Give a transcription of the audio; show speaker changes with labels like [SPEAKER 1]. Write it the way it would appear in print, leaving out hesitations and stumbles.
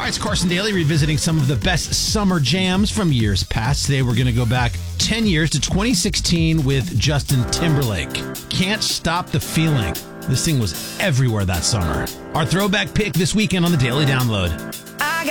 [SPEAKER 1] All right, it's Carson Daly revisiting some of the best summer jams from years past. Today we're going to go back 10 years to 2016 with Justin Timberlake. Can't Stop the Feeling. This thing was everywhere that summer. Our throwback pick this weekend on the Daily Download.